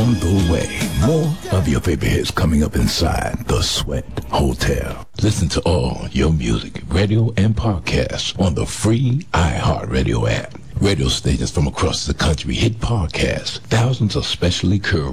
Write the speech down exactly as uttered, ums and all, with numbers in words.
on the way. More of your favorite hits coming up inside the Sweat Hotel. Listen to all your music, radio, and podcasts on the free iHeartRadio app. Radio stations from across the country hit podcasts. Thousands of specially curated